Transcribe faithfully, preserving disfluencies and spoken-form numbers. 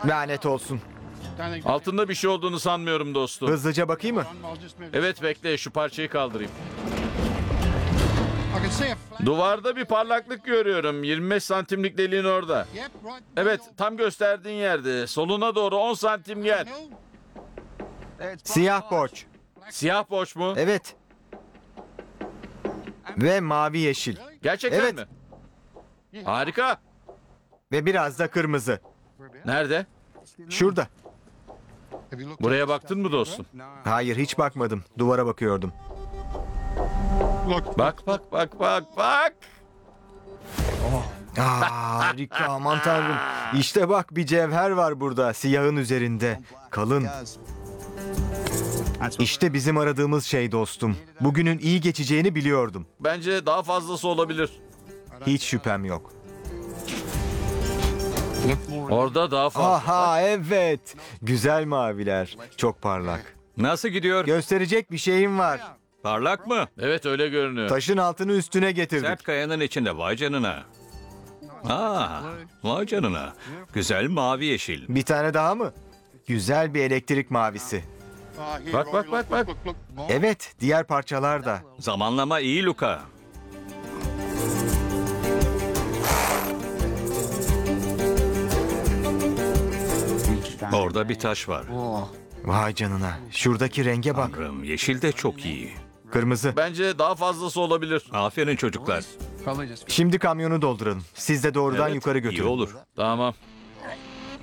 Lanet olsun. Altında bir şey olduğunu sanmıyorum dostum. Hızlıca bakayım mı? Evet bekle şu parçayı kaldırayım. Duvarda bir parlaklık görüyorum. yirmi beş santimlik deliğin orada. Evet tam gösterdiğin yerde. Soluna doğru on santim gel. Siyah borç. Siyah boş mu? Evet. Ve mavi yeşil. Gerçekten Evet. mi? Harika. Ve biraz da kırmızı. Nerede? Şurada. Buraya baktın mı dostum? Hayır, hiç bakmadım. Duvara bakıyordum. Bak bak bak bak bak. Aa, harika, aman tanrım. İşte bak, bir cevher var burada, siyahın üzerinde. Kalın. İşte bizim aradığımız şey dostum. Bugünün iyi geçeceğini biliyordum. Bence daha fazlası olabilir. Hiç şüphem yok. Orada daha fazla. Aha, evet. Güzel maviler. Çok parlak. Nasıl gidiyor? Gösterecek bir şeyim var. Parlak mı? Evet öyle görünüyor. Taşın altını üstüne getirdik. Sert kayanın içinde, vay canına. Aa, vay canına. Güzel mavi yeşil. Bir tane daha mı? Güzel bir elektrik mavisi. Bak bak bak bak. Evet, diğer parçalar da. Zamanlama iyi Luka. Orada bir taş var. Vay canına. Şuradaki renge bak. Tanrım, yeşil de çok iyi. Kırmızı. Bence daha fazlası olabilir. Aferin çocuklar. Şimdi kamyonu dolduralım. Siz de doğrudan Evet, yukarı iyi götürün. olur. Tamam.